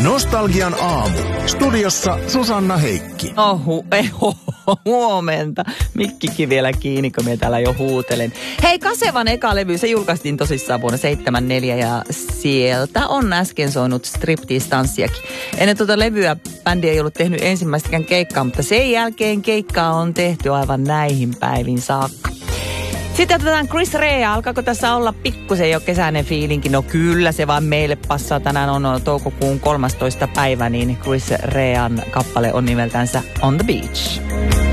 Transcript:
Nostalgian aamu. Studiossa Susanna Heikki. Huomenta. Mikkikin vielä kiinni, kun minä täällä jo huutelen. Hei, Kasevan eka levy, se julkaistiin tosissaan vuonna 1974 ja sieltä on äsken soinut striptease-tanssiakin. Ennen tuota levyä bändi ei ollut tehnyt ensimmäistäkään keikkaa, mutta sen jälkeen keikkaa on tehty aivan näihin päivin saakka. Sitten otetaan Chris Rea. Alkaako tässä olla pikkusen jo kesäinen fiilinki? No kyllä, se vaan meille passaa. Tänään on toukokuun 13. päivä, niin Chris Rean kappale on nimeltänsä On the Beach.